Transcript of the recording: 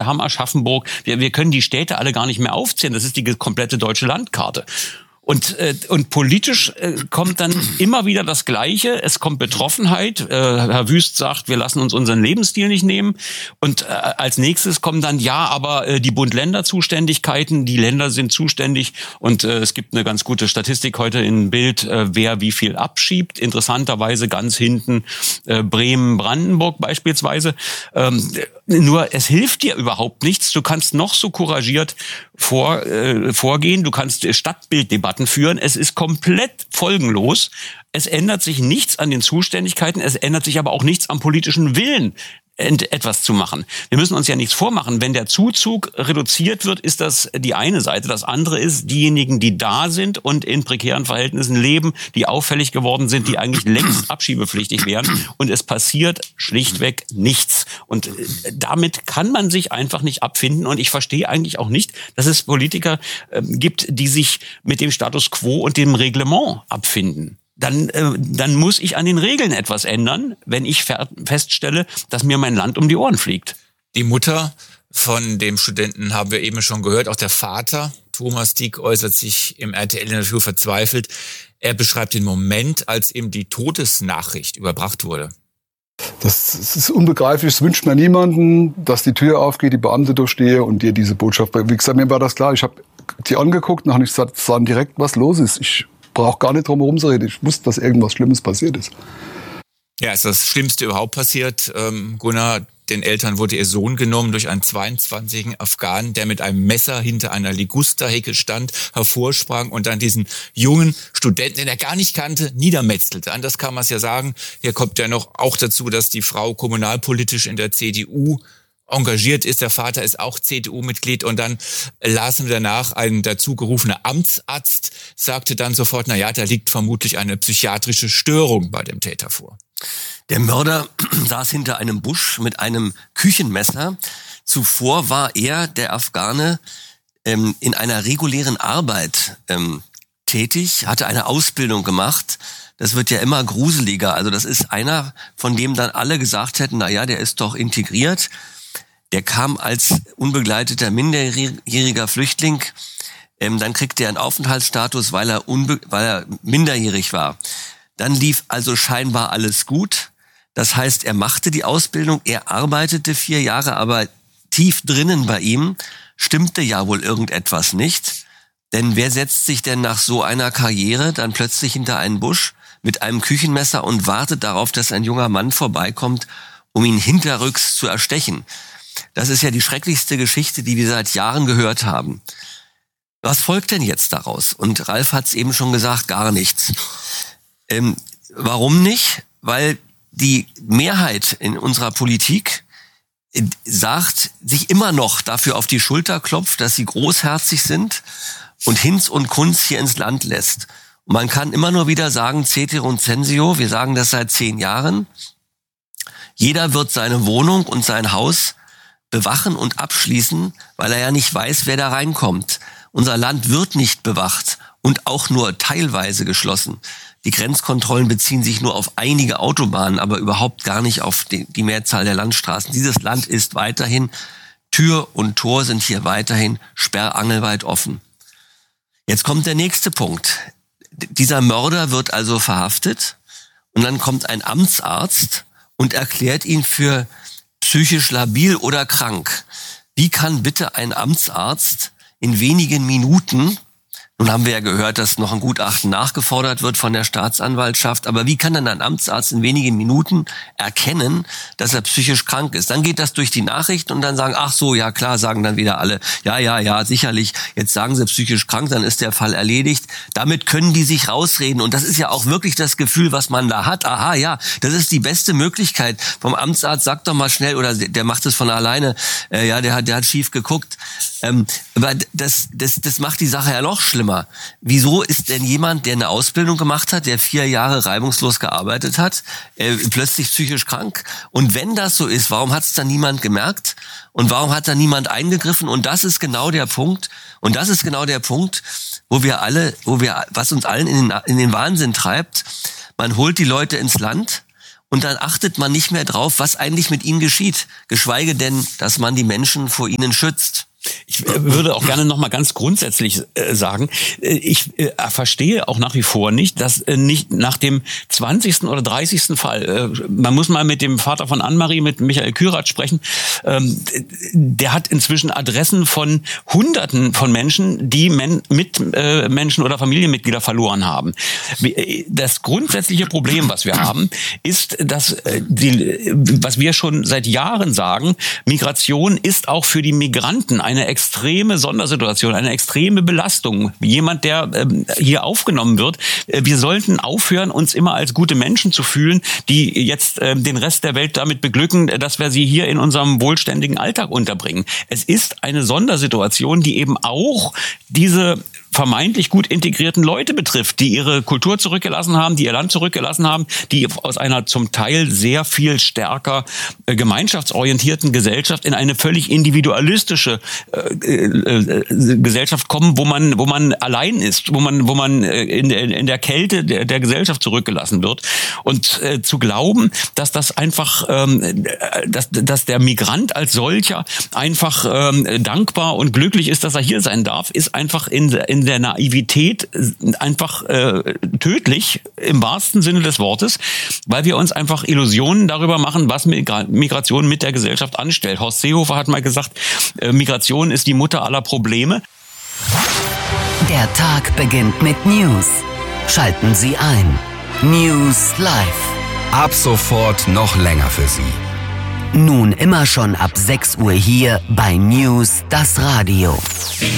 haben Aschaffenburg, wir können die Städte alle gar nicht mehr aufzählen. Das ist die komplette deutsche Landkarte. Und politisch kommt dann immer wieder das Gleiche. Es kommt Betroffenheit. Herr Wüst sagt, wir lassen uns unseren Lebensstil nicht nehmen. Und als nächstes kommen dann, aber die Bund-Länder-Zuständigkeiten, die Länder sind zuständig. Und es gibt eine ganz gute Statistik heute in Bild, wer wie viel abschiebt. Interessanterweise ganz hinten Bremen, Brandenburg beispielsweise. Nur es hilft dir überhaupt nichts. Du kannst noch so couragiert vorgehen. Du kannst Stadtbilddebatten führen. Es ist komplett folgenlos. Es ändert sich nichts an den Zuständigkeiten. Es ändert sich aber auch nichts am politischen Willen, etwas zu machen. Wir müssen uns ja nichts vormachen. Wenn der Zuzug reduziert wird, ist das die eine Seite. Das andere ist diejenigen, die da sind und in prekären Verhältnissen leben, die auffällig geworden sind, die eigentlich längst abschiebepflichtig wären. Und es passiert schlichtweg nichts. Und damit kann man sich einfach nicht abfinden. Und ich verstehe eigentlich auch nicht, dass es Politiker gibt, die sich mit dem Status quo und dem Reglement abfinden. Dann muss ich an den Regeln etwas ändern, wenn ich feststelle, dass mir mein Land um die Ohren fliegt. Die Mutter von dem Studenten haben wir eben schon gehört. Auch der Vater, Thomas Dieck, äußert sich im RTL-Interview verzweifelt. Er beschreibt den Moment, als ihm die Todesnachricht überbracht wurde. Das ist unbegreiflich, es wünscht mir niemanden, dass die Tür aufgeht, die Beamte durchstehe und dir diese Botschaft bringt. Wie gesagt, mir war das klar, ich habe die angeguckt und habe nicht gesagt, sagen direkt, was los ist. Ich brauche gar nicht drum herum zu reden. Ich wusste, dass irgendwas Schlimmes passiert ist. Ja, ist das Schlimmste überhaupt passiert. Gunnar, den Eltern wurde ihr Sohn genommen durch einen 22-jährigen Afghanen, der mit einem Messer hinter einer Ligusterhecke stand, hervorsprang und dann diesen jungen Studenten, den er gar nicht kannte, niedermetzelte. Anders kann man es ja sagen. Hier kommt ja noch auch dazu, dass die Frau kommunalpolitisch in der CDU engagiert ist. Der Vater ist auch CDU-Mitglied und dann lasen wir danach, ein dazugerufener Amtsarzt sagte dann sofort, da liegt vermutlich eine psychiatrische Störung bei dem Täter vor. Der Mörder saß hinter einem Busch mit einem Küchenmesser. Zuvor war er, der Afghane, in einer regulären Arbeit tätig, hatte eine Ausbildung gemacht. Das wird ja immer gruseliger. Also das ist einer, von dem dann alle gesagt hätten, der ist doch integriert. Der kam als unbegleiteter minderjähriger Flüchtling, dann kriegte er einen Aufenthaltsstatus, weil er minderjährig war. Dann lief also scheinbar alles gut. Das heißt, er machte die Ausbildung, er arbeitete 4 Jahre, aber tief drinnen bei ihm stimmte ja wohl irgendetwas nicht. Denn wer setzt sich denn nach so einer Karriere dann plötzlich hinter einen Busch mit einem Küchenmesser und wartet darauf, dass ein junger Mann vorbeikommt, um ihn hinterrücks zu erstechen? Das ist ja die schrecklichste Geschichte, die wir seit Jahren gehört haben. Was folgt denn jetzt daraus? Und Ralf hat es eben schon gesagt, gar nichts. Warum nicht? Weil die Mehrheit in unserer Politik sich immer noch dafür auf die Schulter klopft, dass sie großherzig sind und Hinz und Kunz hier ins Land lässt. Und man kann immer nur wieder sagen, Cetero und Censeo, wir sagen das seit 10 Jahren. Jeder wird seine Wohnung und sein Haus bewachen und abschließen, weil er ja nicht weiß, wer da reinkommt. Unser Land wird nicht bewacht und auch nur teilweise geschlossen. Die Grenzkontrollen beziehen sich nur auf einige Autobahnen, aber überhaupt gar nicht auf die Mehrzahl der Landstraßen. Dieses Land ist weiterhin, Tür und Tor sind hier weiterhin sperrangelweit offen. Jetzt kommt der nächste Punkt. Dieser Mörder wird also verhaftet und dann kommt ein Amtsarzt und erklärt ihn für psychisch labil oder krank. Wie kann bitte ein Amtsarzt in wenigen Minuten, nun haben wir ja gehört, dass noch ein Gutachten nachgefordert wird von der Staatsanwaltschaft, aber wie kann denn ein Amtsarzt in wenigen Minuten erkennen, dass er psychisch krank ist? Dann geht das durch die Nachrichten und dann sagen, ach so, ja klar, sagen dann wieder alle, ja, sicherlich, jetzt sagen sie psychisch krank, dann ist der Fall erledigt. Damit können die sich rausreden und das ist ja auch wirklich das Gefühl, was man da hat. Aha, ja, das ist die beste Möglichkeit. Vom Amtsarzt sagt doch mal schnell, oder der macht es von alleine, der hat schief geguckt. Aber das macht die Sache ja noch schlimmer. Wieso ist denn jemand, der eine Ausbildung gemacht hat, der 4 Jahre reibungslos gearbeitet hat, plötzlich psychisch krank? Und wenn das so ist, warum hat es dann niemand gemerkt? Und warum hat da niemand eingegriffen? Und das ist genau der Punkt. Und das ist genau der Punkt, was uns allen in den Wahnsinn treibt. Man holt die Leute ins Land und dann achtet man nicht mehr drauf, was eigentlich mit ihnen geschieht. Geschweige denn, dass man die Menschen vor ihnen schützt. Ich würde auch gerne noch mal ganz grundsätzlich sagen, ich verstehe auch nach wie vor nicht, dass nicht nach dem 20. oder 30. Fall, man muss mal mit dem Vater von Annemarie, mit Michael Kürath sprechen, der hat inzwischen Adressen von Hunderten von Menschen, die Mitmenschen oder Familienmitglieder verloren haben. Das grundsätzliche Problem, was wir haben, ist, dass was wir schon seit Jahren sagen, Migration ist auch für die Migranten eine extreme Sondersituation, eine extreme Belastung. Jemand, der hier aufgenommen wird, wir sollten aufhören, uns immer als gute Menschen zu fühlen, die jetzt den Rest der Welt damit beglücken, dass wir sie hier in unserem wohlständigen Alltag unterbringen. Es ist eine Sondersituation, die eben auch diese vermeintlich gut integrierten Leute betrifft, die ihre Kultur zurückgelassen haben, die ihr Land zurückgelassen haben, die aus einer zum Teil sehr viel stärker gemeinschaftsorientierten Gesellschaft in eine völlig individualistische Gesellschaft kommen, wo man allein ist, wo man in der Kälte der Gesellschaft zurückgelassen wird. Und zu glauben, dass das einfach, dass der Migrant als solcher einfach dankbar und glücklich ist, dass er hier sein darf, ist einfach in der Naivität einfach tödlich im wahrsten Sinne des Wortes, weil wir uns einfach Illusionen darüber machen, was Migration mit der Gesellschaft anstellt. Horst Seehofer hat mal gesagt, Migration ist die Mutter aller Probleme. Der Tag beginnt mit News. Schalten Sie ein. News Live. Ab sofort noch länger für Sie. Nun immer schon ab 6 Uhr hier bei News, das Radio.